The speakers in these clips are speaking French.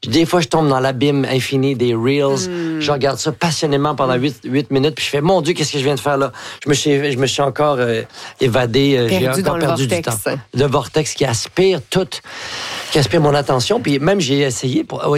Des fois, je tombe dans l'abîme infini des Reels. Je regarde ça passionnément pendant 8 minutes, puis je fais, mon Dieu, qu'est-ce que je viens de faire là? Je me suis encore évadé. J'ai encore perdu du temps. Le vortex qui aspire tout, qui aspire mon attention. Puis même, j'ai essayé pour... Oui,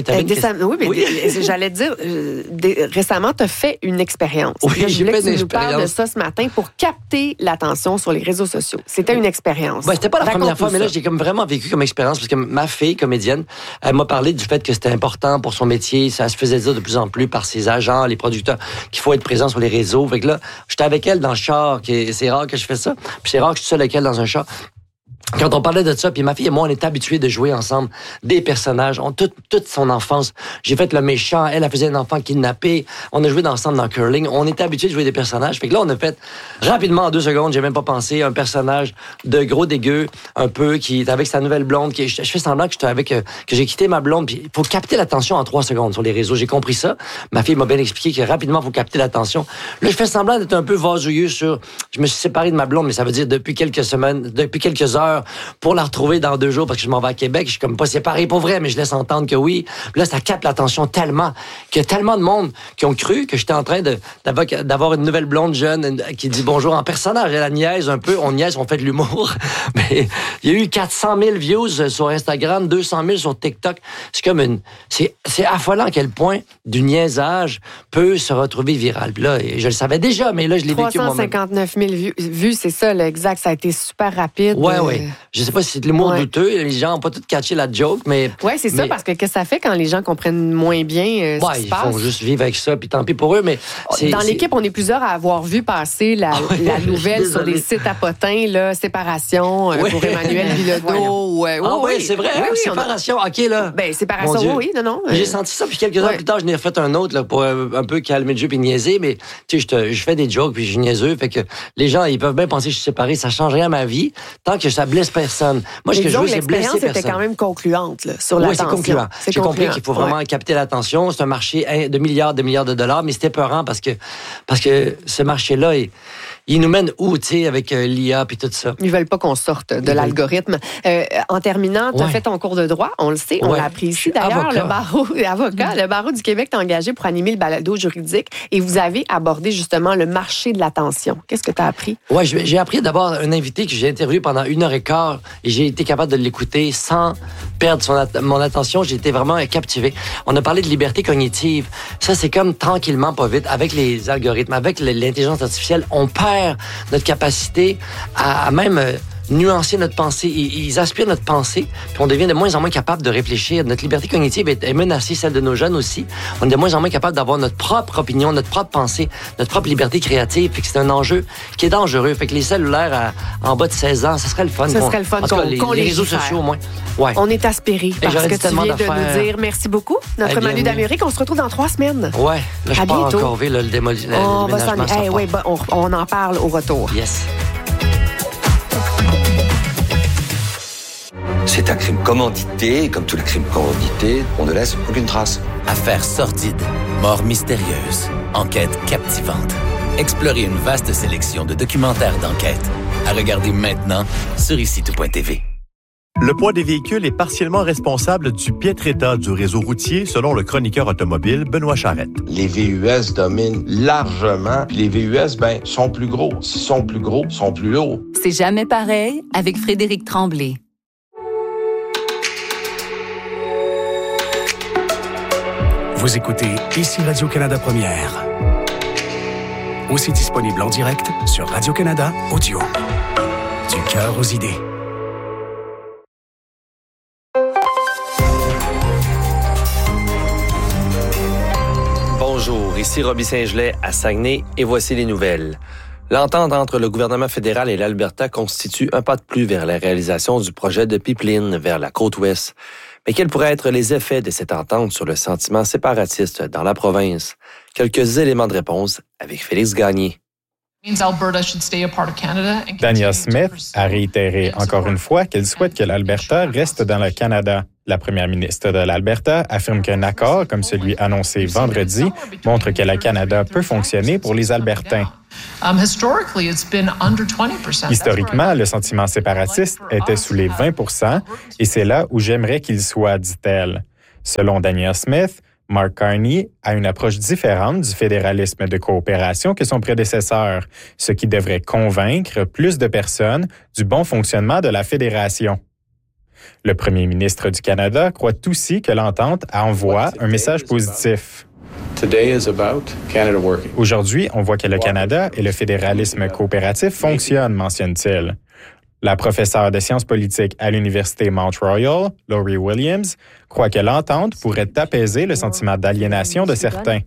mais j'allais te dire, récemment, tu as fait une expérience. Oui, j'ai fait une expérience. Tu nous parles de ça ce matin pour capter l'attention sur les réseaux sociaux. C'était une expérience. Ouais, c'était pas la première fois, mais là, j'ai comme vraiment vécu comme expérience parce que ma fille, comédienne, elle m'a parlé du fait que c'était important pour son métier. Ça se faisait dire de plus en plus par ses agents, les producteurs, qu'il faut être présent sur les réseaux. Fait que là, j'étais avec elle dans le char. C'est rare que je fais ça. Puis c'est rare que je suis seul avec elle dans un char. Quand on parlait de ça, puis ma fille et moi, on était habitués de jouer ensemble des personnages. Toute son enfance, j'ai fait le méchant, elle faisait un enfant kidnappé. On a joué ensemble dans curling. On était habitués de jouer des personnages. Fait que là, on a fait rapidement, en 2 secondes, j'ai même pas pensé, un personnage de gros dégueu, un peu, qui est avec sa nouvelle blonde. Je fais semblant que j'ai quitté ma blonde. Puis il faut capter l'attention en 3 secondes sur les réseaux. J'ai compris ça. Ma fille m'a bien expliqué que rapidement, il faut capter l'attention. Là, je fais semblant d'être un peu vasouilleux sur... Je me suis séparé de ma blonde, mais ça veut dire depuis quelques semaines, depuis quelques heures, pour la retrouver dans 2 jours parce que je m'en vais à Québec. Je suis comme pas séparé pour vrai, mais je laisse entendre que oui. Puis là, ça capte l'attention tellement qu'il y a tellement de monde qui ont cru que j'étais en train d'avoir une nouvelle blonde jeune qui dit bonjour en personnage. Elle niaise un peu. On niaise, on fait de l'humour. Mais il y a eu 400 000 views sur Instagram, 200 000 sur TikTok. C'est comme c'est affolant à quel point du niaisage peut se retrouver viral. Puis là, je le savais déjà, mais là, je l'ai vécu moi-même. 359 000 vues, c'est ça, là, exact. Ça a été super rapide. Ouais. Je sais pas si c'est de l'humour douteux. Les gens n'ont pas tout catché la joke, mais... Oui, c'est ça, parce que qu'est-ce que ça fait quand les gens comprennent moins bien ce qui se passe? Ils font juste vivre avec ça, puis tant pis pour eux, mais... Dans l'équipe, on est plusieurs à avoir vu passer la nouvelle sur des sites à potins, là, séparation pour Emmanuel Bilodeau. Oui, c'est vrai, séparation, OK, là. Ben, séparation, oui, non. J'ai senti ça, puis quelques heures plus tard, je n'ai refait un autre, là, pour un peu calmer le jeu puis niaiser, mais, tu sais, je fais des jokes, puis je suis niaiseux, fait que les gens, ils peuvent bien penser que je suis séparé, ça change rien à ma vie, tant que ça blesse personne. Moi, ce que je veux, c'est blesser personne. L'expérience était quand même concluante là, sur l'attention. Oui, c'est concluant. J'ai compris qu'il faut vraiment capter l'attention. C'est un marché de milliards de dollars, mais c'était peurant parce que ce marché-là, il nous mène où, tu sais, avec l'IA puis tout ça? Ils veulent pas qu'on sorte de l'algorithme. En terminant, tu as fait ton cours de droit, on le sait, on l'a appris ici. D'ailleurs, le barreau du Québec t'a engagé pour animer le balado juridique et vous avez abordé justement le marché de l'attention. Qu'est-ce que tu as appris? Oui, j'ai appris d'abord un invité que j'ai interviewé pendant 1h15 et j'ai été capable de l'écouter sans perdre mon attention. J'ai été vraiment captivé. On a parlé de liberté cognitive. Ça, c'est comme tranquillement, pas vite, avec les algorithmes, avec l'intelligence artificielle, on perd notre capacité à même nuancer notre pensée. Ils aspirent notre pensée, puis on devient de moins en moins capable de réfléchir. Notre liberté cognitive est menacée, celle de nos jeunes aussi. On est de moins en moins capable d'avoir notre propre opinion, notre propre pensée, notre propre liberté créative. Fait que c'est un enjeu qui est dangereux. Fait que les cellulaires en bas de 16 ans, ça serait le fun. Ça serait le fun qu'on les réseaux sociaux, au moins. Ouais. On est aspiré par ce que tu viens de nous dire. Merci beaucoup. Notre Manu d'Amérique, on se retrouve dans 3 semaines. Ouais. Là, je pars encore vite, le déménagement. On en parle au retour. Yes. C'est un crime commandité, et comme tous les crimes commandités, on ne laisse aucune trace. Affaires sordides, mort mystérieuse, enquête captivante. Explorez une vaste sélection de documentaires d'enquête. À regarder maintenant sur ICITO.tv. Le poids des véhicules est partiellement responsable du piètre état du réseau routier, selon le chroniqueur automobile Benoît Charette. Les VUS dominent largement, puis les VUS, sont plus gros. S'ils sont plus gros, ils sont plus lourds. C'est jamais pareil avec Frédéric Tremblay. Vous écoutez ici Radio-Canada Première. Aussi disponible en direct sur Radio-Canada Audio. Du cœur aux idées. Bonjour, ici Roby Saint-Gelais à Saguenay et voici les nouvelles. L'entente entre le gouvernement fédéral et l'Alberta constitue un pas de plus vers la réalisation du projet de pipeline vers la côte ouest. Mais quels pourraient être les effets de cette entente sur le sentiment séparatiste dans la province? Quelques éléments de réponse avec Félix Gagné. Tanya Smith a réitéré encore une fois qu'elle souhaite que l'Alberta reste dans le Canada. La première ministre de l'Alberta affirme qu'un accord, comme celui annoncé vendredi, montre que le Canada peut fonctionner pour les Albertains. Historiquement, le sentiment séparatiste était sous les 20 % et c'est là où j'aimerais qu'il soit, dit-elle. Selon Daniel Smith, Mark Carney a une approche différente du fédéralisme de coopération que son prédécesseur, ce qui devrait convaincre plus de personnes du bon fonctionnement de la fédération. Le premier ministre du Canada croit aussi que l'entente envoie un message positif. Aujourd'hui, on voit que le Canada et le fédéralisme coopératif fonctionnent, mentionne-t-il. La professeure de sciences politiques à l'Université Mount Royal, Laurie Williams, croit que l'entente pourrait apaiser le sentiment d'aliénation de certains.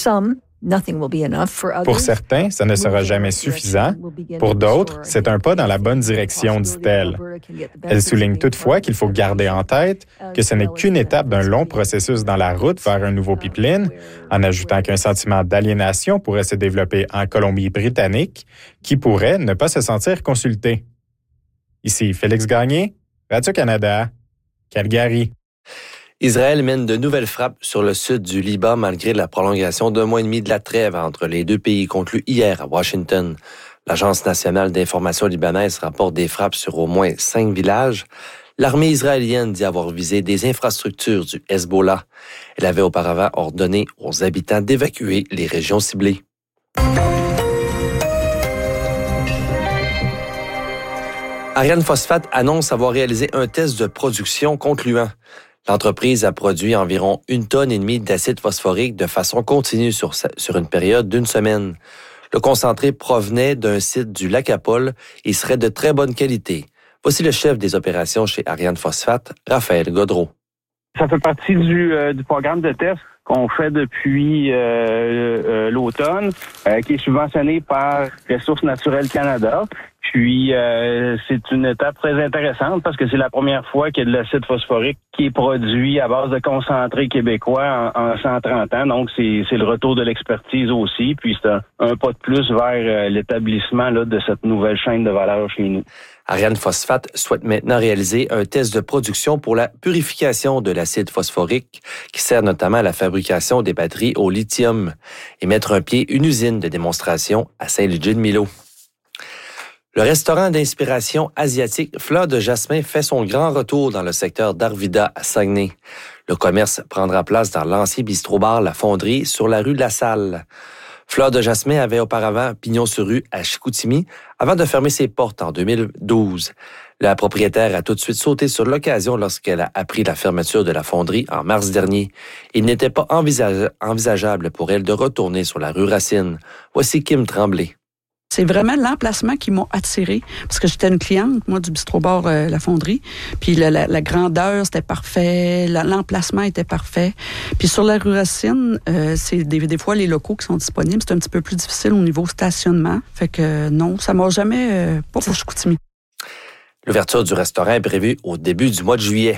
Pour certains, ça ne sera jamais suffisant. Pour d'autres, c'est un pas dans la bonne direction, dit-elle. Elle souligne toutefois qu'il faut garder en tête que ce n'est qu'une étape d'un long processus dans la route vers un nouveau pipeline, en ajoutant qu'un sentiment d'aliénation pourrait se développer en Colombie-Britannique, qui pourrait ne pas se sentir consulté. Ici Félix Gagné, Radio-Canada, Calgary. Israël mène de nouvelles frappes sur le sud du Liban malgré la prolongation d'un mois et demi de la trêve entre les deux pays conclue hier à Washington. L'Agence nationale d'information libanaise rapporte des frappes sur au moins 5 villages. L'armée israélienne dit avoir visé des infrastructures du Hezbollah. Elle avait auparavant ordonné aux habitants d'évacuer les régions ciblées. Ariane Phosphate annonce avoir réalisé un test de production concluant. L'entreprise a produit environ 1,5 tonne d'acide phosphorique de façon continue sur une période d'1 semaine. Le concentré provenait d'un site du Lac-Apol et serait de très bonne qualité. Voici le chef des opérations chez Ariane Phosphate, Raphaël Godreau. Ça fait partie du programme de test qu'on fait depuis l'automne, qui est subventionné par Ressources naturelles Canada. Puis, c'est une étape très intéressante parce que c'est la première fois qu'il y a de l'acide phosphorique qui est produit à base de concentré québécois en 130 ans. Donc, c'est le retour de l'expertise aussi. Puis, c'est un pas de plus vers l'établissement là, de cette nouvelle chaîne de valeur chez nous. Ariane Phosphate souhaite maintenant réaliser un test de production pour la purification de l'acide phosphorique qui sert notamment à la fabrication des batteries au lithium et mettre un pied une usine de démonstration à Saint-Léger-de-Milo. Le restaurant d'inspiration asiatique Fleur de Jasmin fait son grand retour dans le secteur d'Arvida à Saguenay. Le commerce prendra place dans l'ancien bistrot-bar La Fonderie sur la rue de la Salle. Fleur de Jasmin avait auparavant pignon sur rue à Chicoutimi avant de fermer ses portes en 2012. La propriétaire a tout de suite sauté sur l'occasion lorsqu'elle a appris la fermeture de la fonderie en mars dernier. Il n'était pas envisageable pour elle de retourner sur la rue Racine. Voici Kim Tremblay. C'est vraiment l'emplacement qui m'a attirée, parce que j'étais une cliente, moi, du bistrot-bar La Fonderie, puis la grandeur, c'était parfait, l'emplacement était parfait. Puis sur la rue Racine, c'est des fois les locaux qui sont disponibles, c'est un petit peu plus difficile au niveau stationnement. Fait que non, ça m'a jamais... pas pour Chicoutimi. L'ouverture du restaurant est prévue au début du mois de juillet.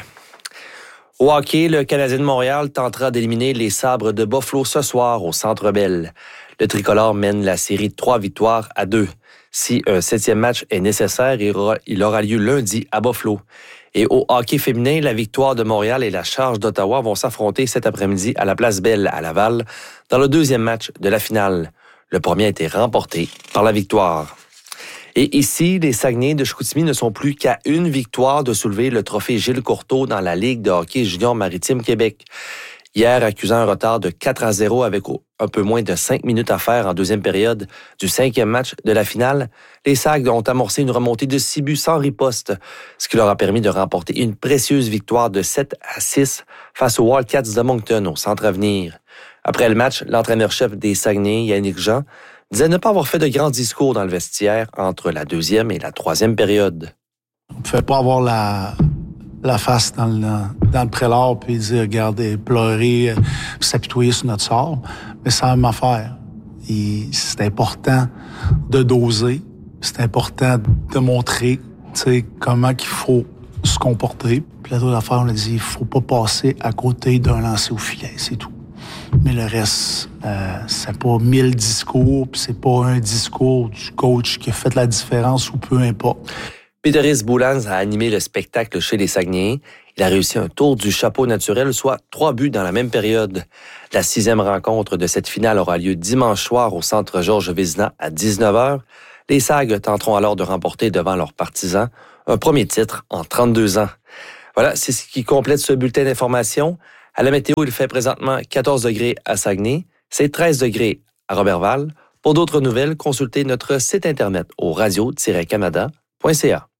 Au hockey, le Canadien de Montréal tentera d'éliminer les Sabres de Buffalo ce soir au Centre Bell. Le tricolore mène la série de 3-2. Si un 7e match est nécessaire, il aura lieu lundi à Buffalo. Et au hockey féminin, la Victoire de Montréal et la Charge d'Ottawa vont s'affronter cet après-midi à la Place Bell à Laval dans le 2e match de la finale. Le premier a été remporté par la Victoire. Et ici, les Saguenayens de Chicoutimi ne sont plus qu'à une victoire de soulever le trophée Gilles Courteau dans la Ligue de hockey junior maritime Québec. Hier, accusant un retard de 4-0 avec un peu moins de 5 minutes à faire en deuxième période du 5e match de la finale, les Sags ont amorcé une remontée de 6 buts sans riposte, ce qui leur a permis de remporter une précieuse victoire de 7-6 face aux Wildcats de Moncton au Centre Avenir. Après le match, l'entraîneur-chef des Saguenayens, Yannick Jean, disait ne pas avoir fait de grands discours dans le vestiaire entre la 2e et la 3e période. On ne pouvait pas avoir la face dans le prélat puis dire, regardez, pleurer, s'apitoyer sur notre sort. Mais c'est la même affaire. Et c'est important de doser. C'est important de montrer, comment qu'il faut se comporter. Puis la deuxième affaire, on a dit, il faut pas passer à côté d'un lancer au filet, c'est tout. Mais le reste, c'est pas 1000 discours, puis c'est pas un discours du coach qui a fait la différence ou peu importe. Péteris Boulans a animé le spectacle chez les Saguenayens. Il a réussi un tour du chapeau naturel, soit 3 buts dans la même période. La 6e rencontre de cette finale aura lieu dimanche soir au Centre Georges Vézina à 19h. Les Sags tenteront alors de remporter devant leurs partisans un premier titre en 32 ans. Voilà, c'est ce qui complète ce bulletin d'information. À la météo, il fait présentement 14 degrés à Saguenay, c'est 13 degrés à Roberval. Pour d'autres nouvelles, consultez notre site Internet au radio-canada.ca.